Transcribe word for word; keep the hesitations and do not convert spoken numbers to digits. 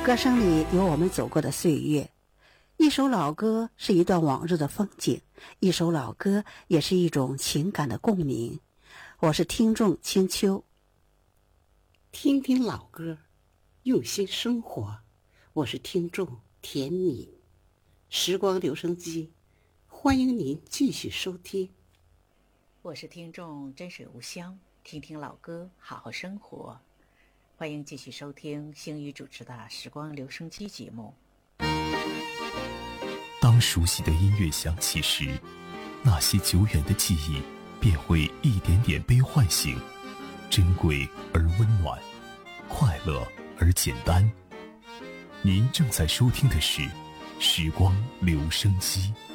歌声里有我们走过的岁月，一首老歌是一段往日的风景，一首老歌也是一种情感的共鸣。我是听众青秋， 听听老歌，用心生活。我是听众田敏，时光留声机，欢迎您继续收听。 我是听众真水无香，听听老歌，好好生活。欢迎继续收听星宇主持的时光留声机节目。 当熟悉的音乐响起时，那些久远的记忆便会一点点被唤醒，珍贵而温暖，快乐而简单。您正在收听的是时光留声机。